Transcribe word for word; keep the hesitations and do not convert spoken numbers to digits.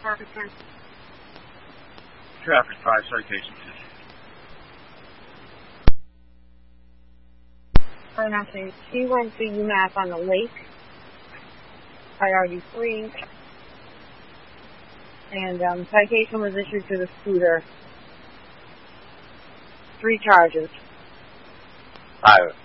traffic ten? Traffic five, citation two. Pronouncing she went to UMass on the lake. Priority three. And um, citation was issued to the scooter. Three charges. Five.